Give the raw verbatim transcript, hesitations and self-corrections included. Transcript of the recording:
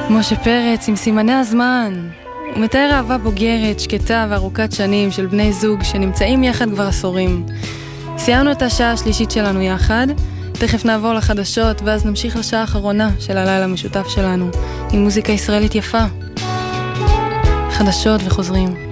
משה פרץ עם סימני הזמן. הוא מתאר אהבה בוגרת, שקטה וארוכת שנים של בני זוג שנמצאים יחד כבר עשורים. סיימנו את השעה השלישית שלנו יחד, תכף נעבור לחדשות ואז נמשיך לשעה האחרונה של הלילה המשותף שלנו עם מוזיקה ישראלית יפה. חדשות וחוזרים.